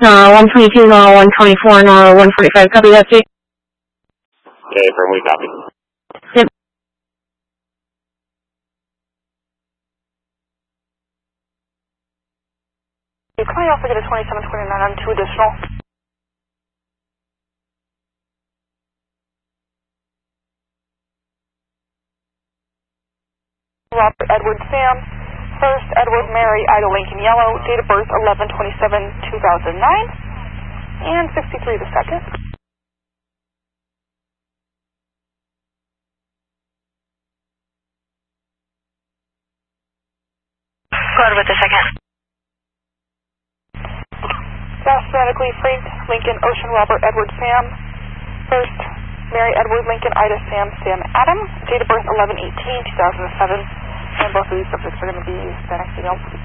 122, 124, 145. Copy that, Jake. Okay, firmly copy. Yep. Can I also get a 2729 on 2 additional? Robert Edward Sam, first Edward Mary Ida Lincoln Yellow, date of birth 11/27/2009, and 63 the second. Go ahead with the second. Phonetically freaked, Lincoln Ocean Robert Edward Sam, first Mary Edward Lincoln Ida Sam Adam, date of birth 11/18/2007, and both of these subjects are going to be Hispanic females.